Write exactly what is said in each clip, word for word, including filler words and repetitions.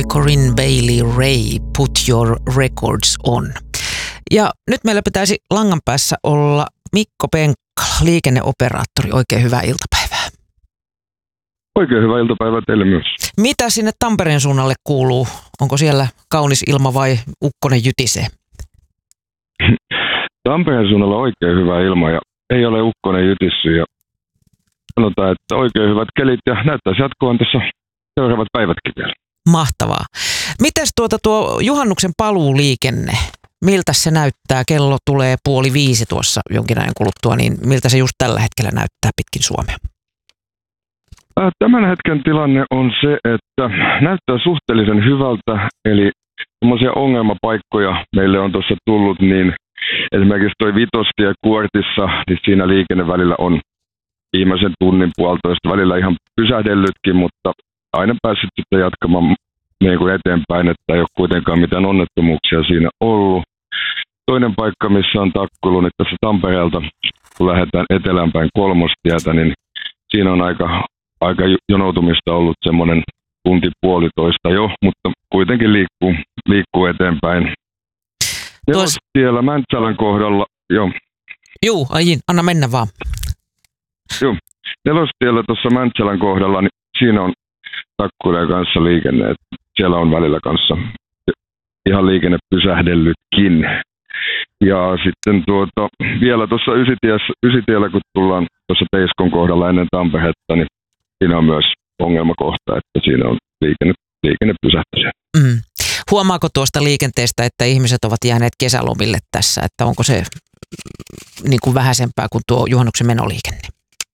Corinne Bailey Rae, Put Your Records On. Ja nyt meillä pitäisi langan päässä olla Mikko Penkkala, liikenneoperaattori. Oikein hyvää iltapäivää. Oikein hyvää iltapäivää teille myös. Mitä sinne Tampereen suunnalle kuuluu? Onko siellä kaunis ilma vai ukkonen jytisee? Tampereen suunnalla oikein hyvä ilma ja ei ole ukkonen jytissy. Ja sanotaan, että oikein hyvät kelit ja näyttäisi jatkuvan tässä seuraavat päivätkin vielä. Mahtavaa. Mites tuota tuo juhannuksen paluuliikenne? Miltä se näyttää? Kello tulee puoli viisi tuossa jonkin ajan kuluttua, niin miltä se just tällä hetkellä näyttää pitkin Suomea? Tämän hetken tilanne on se, että näyttää suhteellisen hyvältä, eli semmoisia ongelmapaikkoja meille on tuossa tullut, niin esimerkiksi toi Vitostie Kuortissa, niin siinä liikenne välillä on viimeisen tunnin puolitoista välillä ihan pysähdellytkin, mutta aina päässyt sitten jatkamaan niin kuin eteenpäin, että ei ole kuitenkaan mitään onnettomuuksia siinä ollut. Toinen paikka, missä on takkuilu, niin tässä Tampereelta, kun lähdetään eteläänpäin Kolmostietä, niin siinä on aika, aika jonoutumista ollut semmoinen tunti puolitoista jo, mutta kuitenkin liikkuu, liikkuu eteenpäin. Nelostiellä Mäntsälän kohdalla, joo. Juu, ai, anna mennä vaan. Joo, Nelostiellä tuossa Mäntsälän kohdalla, niin siinä on takkuilee kanssa liikenne, että siellä on välillä kanssa ihan liikenne pysähdellytkin. Ja sitten tuota, vielä tuossa Ysitiellä, kun tullaan tuossa Teiskon kohdalla ennen Tamperetta, niin siinä on myös ongelmakohta, että siinä on liikenne, liikenne pysähtynyt. Mm. Huomaako tuosta liikenteestä, että ihmiset ovat jääneet kesälomille tässä, että onko se niin kuin vähäisempää kuin tuo juhannuksen menoliikenne?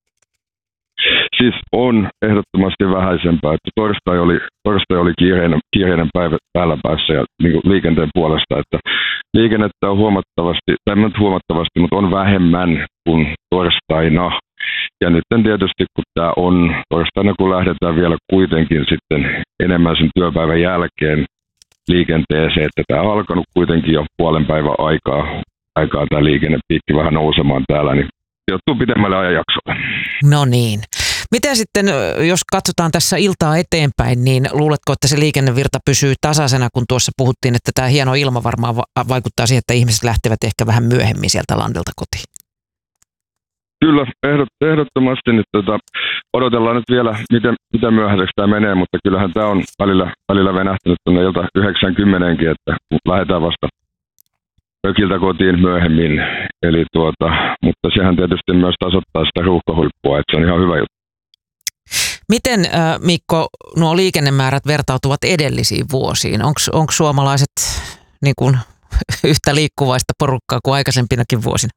Siis on ehdottomasti vähäisempää, että torstai oli, torstai oli kiireinen, kiireinen päivä päällä päässä ja niin kuin liikenteen puolesta, että liikennettä on huomattavasti, tai nyt huomattavasti, mutta on vähemmän kuin torstaina. Ja nyt tietysti, kun tämä on torstaina, kun lähdetään vielä kuitenkin sitten enemmän sen työpäivän jälkeen liikenteeseen, että tämä on alkanut kuitenkin jo puolen päivän aikaa, aikaa tämä liikennepiikki vähän nousemaan täällä, niin joutuu pidemmälle ajanjaksolle. No niin. Miten sitten, jos katsotaan tässä iltaa eteenpäin, niin luuletko, että se liikennevirta pysyy tasaisena, kun tuossa puhuttiin, että tämä hieno ilma varmaan vaikuttaa siihen, että ihmiset lähtevät ehkä vähän myöhemmin sieltä landelta kotiin? Kyllä, ehdot, ehdottomasti nyt tota, odotellaan nyt vielä, miten, miten myöhäiseksi tämä menee, mutta kyllähän tämä on välillä, välillä venähtänyt tuonne ilta yhdeksänkymmentäkin, että lähdetään vasta mökiltä kotiin myöhemmin. Eli tuota, mutta sehän tietysti myös tasoittaa sitä ruuhkahuippua, että se on ihan hyvä juttu. Miten, Mikko, nuo liikennemäärät vertautuvat edellisiin vuosiin? Onko suomalaiset niin kuin, yhtä liikkuvaista porukkaa kuin aikaisempinakin vuosina?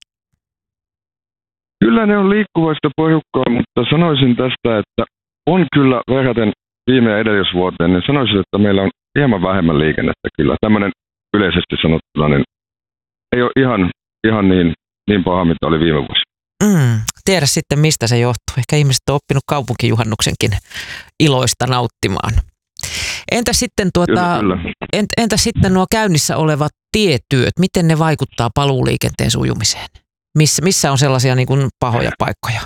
Kyllä ne on liikkuvaista porukkaa, mutta sanoisin tästä, että on kyllä verraten viime ja edellisvuoteen, niin sanoisin, että meillä on hieman vähemmän liikennettä kyllä. Tämmöinen yleisesti sanottuna, niin ei ole ihan, ihan niin, niin paha, mitä oli viime vuosi. Mm, tiedä sitten, mistä se johtuu. Ehkä ihmiset on oppinut kaupunkijuhannuksenkin iloista nauttimaan. Entä sitten, tuota, kyllä, kyllä. entä sitten nuo käynnissä olevat tietyöt? Miten ne vaikuttaa paluuliikenteen sujumiseen? Missä, missä on sellaisia niin kuin pahoja paikkoja?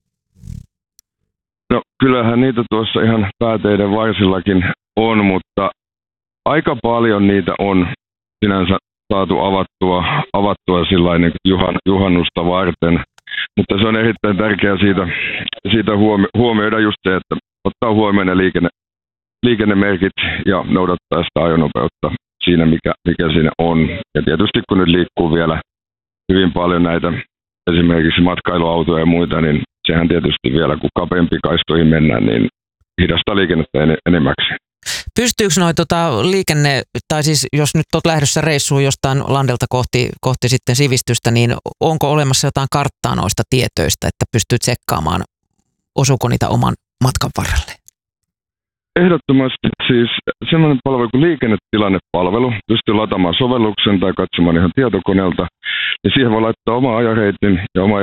No kyllähän niitä tuossa ihan pääteiden varsillakin on, mutta aika paljon niitä on sinänsä saatu avattua, avattua sillain juhan, juhannusta varten. Mutta se on erittäin tärkeää siitä, siitä huomioida just se, että ottaa huomioon ne liikenne, liikennemerkit ja noudattaa sitä ajonopeutta siinä, mikä, mikä siinä on. Ja tietysti kun nyt liikkuu vielä hyvin paljon näitä esimerkiksi matkailuautoja ja muita, niin sehän tietysti vielä, kun kapeampi kaistoihin mennään, niin hidastaa liikennettä en, enemmäksi. Pystyykö noi tota, liikenne, tai siis jos nyt olet lähdössä reissuun jostain landelta kohti, kohti sitten sivistystä, niin onko olemassa jotain karttaa noista tietöistä, että pystyy tsekkaamaan, osuuko niitä oman matkan varrelle? Ehdottomasti siis sellainen palvelu kuin liikennetilannepalvelu, pystyy lataamaan sovelluksen tai katsomaan ihan tietokoneelta, niin siihen voi laittaa oma ajareitin ja oma